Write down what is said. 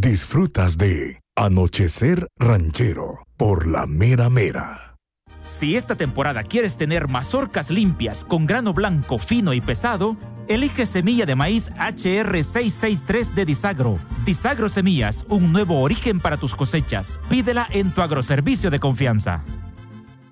Disfrutas de Anochecer Ranchero por La Mera Mera. Si esta temporada quieres tener mazorcas limpias con grano blanco, fino y pesado, elige semilla de maíz HR663 de Disagro. Disagro Semillas, un nuevo origen para tus cosechas. Pídela en tu agroservicio de confianza.